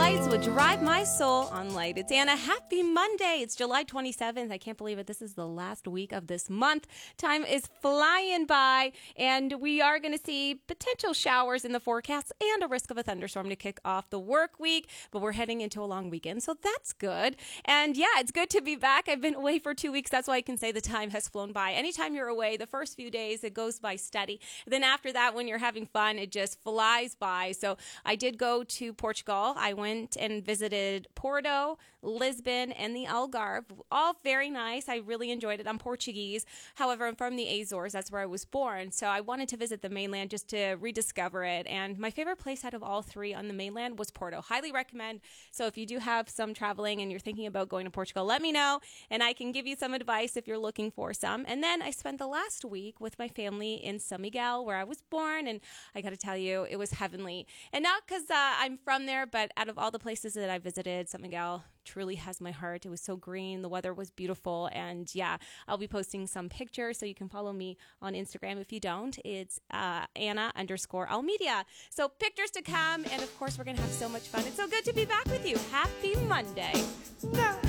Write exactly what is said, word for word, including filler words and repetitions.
Lights would drive my soul on light. It's Anna. Happy Monday. It's July twenty-seventh. I can't believe it. This is the last week of this month. Time is flying by, and we are going to see potential showers in the forecast and a risk of a thunderstorm to kick off the work week, but we're heading into a long weekend, so that's good. And yeah, it's good to be back. I've been away for two weeks. That's why I can say the time has flown by. Anytime you're away, the first few days, it goes by steady. Then after that, when you're having fun, it just flies by. So I did go to Portugal. I went and visited Porto, Lisbon, and the Algarve. All very nice. I really enjoyed it. I'm Portuguese. However, I'm from the Azores. That's where I was born. So I wanted to visit the mainland just to rediscover it. And my favorite place out of all three on the mainland was Porto. Highly recommend. So if you do have some traveling and you're thinking about going to Portugal, let me know, and I can give you some advice if you're looking for some. And then I spent the last week with my family in São Miguel, where I was born, and I got to tell you, it was heavenly. And not because uh, I'm from there, but out of all the places that I visited, São Miguel truly has my heart. It was so green. The weather was beautiful. And yeah, I'll be posting some pictures, so you can follow me on Instagram. If you don't, it's uh, Anna underscore Almedia. So pictures to come. And of course, we're going to have so much fun. It's so good to be back with you. Happy Monday. No.